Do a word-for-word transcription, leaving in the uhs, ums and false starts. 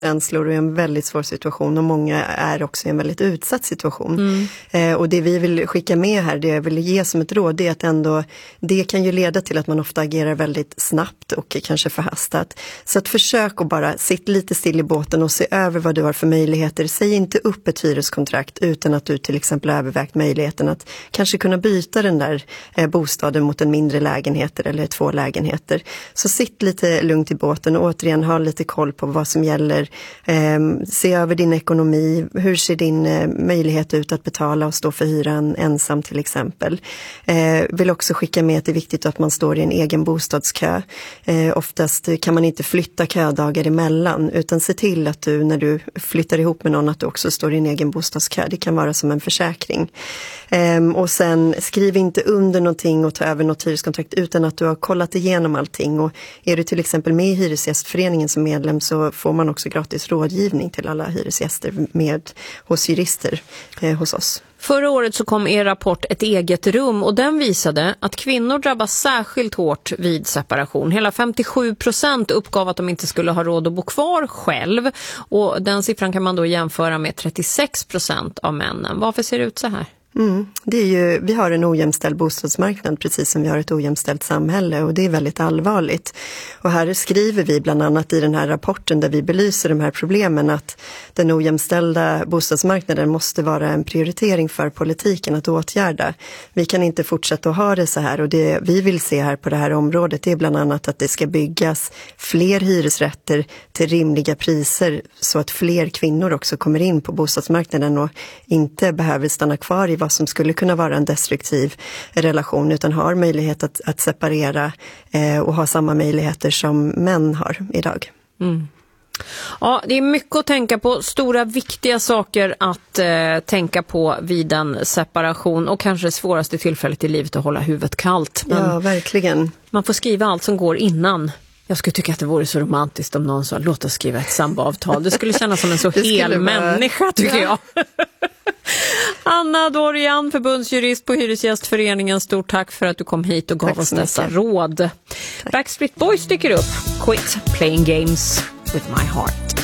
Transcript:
känslor och i en väldigt svår situation, och många är också i en väldigt utsatt situation. Mm. Eh, och det vi vill skicka med här, det jag vill ge som ett råd, det är att ändå, det kan ju leda till att man ofta agerar väldigt snabbt och kanske förhastat. Så att försök att bara sitta lite still i båten och se över vad du har för möjligheter. Säg inte upp ett hyreskontrakt utan att du till exempel har övervägt möjligheten att kanske kunna byta den där eh, bostaden mot en mindre lägenheter eller två lägenheter. Så sitt lite lugnt i båten och återigen ha lite koll på vad som gäller. Eh, se över din ekonomi, hur ser din eh, möjlighet ut att betala och stå för hyran ensam till exempel. Eh, vill också skicka med att det är viktigt att man står i en egen bostadskö. Eh, oftast kan man inte flytta ködagar emellan, utan se till att du när du flyttar ihop med någon att du också står i en egen bostadskö. Det kan vara som en försäkring. Eh, och sen skriv inte under någonting och ta över något hyreskontrakt utan att du har kollat igenom allting. Och är du till exempel med i Hyresgästföreningen som medlem så får man också gratis rådgivning till alla hyresgäster med hos jurister eh, hos oss. Förra året så kom er rapport Ett eget rum och den visade att kvinnor drabbas särskilt hårt vid separation. Hela femtiosju procent uppgav att de inte skulle ha råd att bo kvar själv, och den siffran kan man då jämföra med trettiosex procent av männen. Varför ser det ut så här? Mm, det är ju, vi har en ojämställd bostadsmarknad precis som vi har ett ojämställt samhälle, och det är väldigt allvarligt. Och här skriver vi bland annat i den här rapporten där vi belyser de här problemen att den ojämställda bostadsmarknaden måste vara en prioritering för politiken att åtgärda. Vi kan inte fortsätta att ha det så här, och det vi vill se här på det här området är bland annat att det ska byggas fler hyresrätter till rimliga priser så att fler kvinnor också kommer in på bostadsmarknaden och inte behöver stanna kvar i vad som skulle kunna vara en destruktiv relation, utan har möjlighet att, att separera eh, och ha samma möjligheter som män har idag. Mm. Ja, det är mycket att tänka på, stora viktiga saker att eh, tänka på vid en separation, och kanske det svåraste tillfället i livet att hålla huvudet kallt. Men ja, verkligen. Man får skriva allt som går innan. Jag skulle tycka att det vore så romantiskt om någon sa, låt oss skriva ett samboavtal. Det skulle kännas som en så hel vara... människa, tycker ja. jag. Anna Dorian, förbundsjurist på Hyresgästföreningen, stort tack för att du kom hit och gav oss dessa råd. Tack. Backstreet Boys dyker upp. Quit playing games with my heart.